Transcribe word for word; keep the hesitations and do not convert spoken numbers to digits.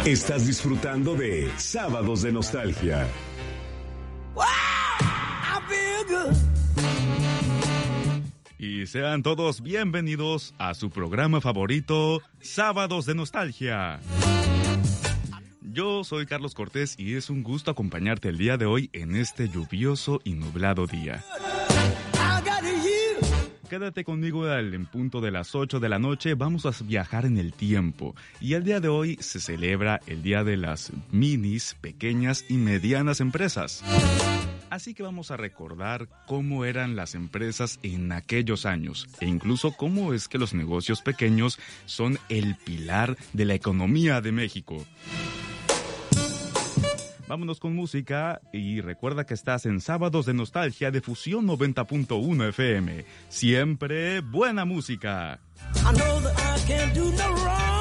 Estás disfrutando de Sábados de Nostalgia. Wow, I feel good. Y sean todos bienvenidos a su programa favorito, Sábados de Nostalgia. Yo soy Carlos Cortés y es un gusto acompañarte el día de hoy en este lluvioso y nublado día. Quédate conmigo al en punto de las ocho de la noche, vamos a viajar en el tiempo. Y el día de hoy se celebra el Día de las Minis, Pequeñas y Medianas Empresas. Así que vamos a recordar cómo eran las empresas en aquellos años e incluso cómo es que los negocios pequeños son el pilar de la economía de México. Vámonos con música y recuerda que estás en Sábados de Nostalgia de Fusión noventa punto uno F M. Siempre buena música. I know that I can't do no wrong.